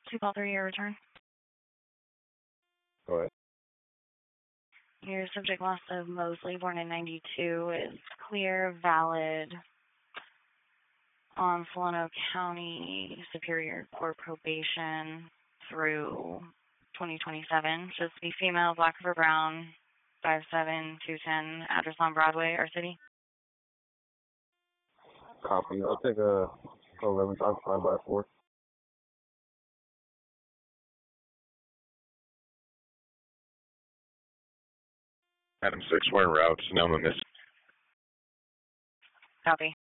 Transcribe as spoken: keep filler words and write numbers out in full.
two call three, your return. Go ahead. Your subject loss of Mosley, born in ninety-two, is clear, valid on Solano County Superior Court probation through twenty twenty-seven. Should be female, black or brown, five seven, two ten, address on Broadway, our city. Copy. I'll take a eleven times five by four. Adam six, we're en route. Sonoma, Miss. Copy.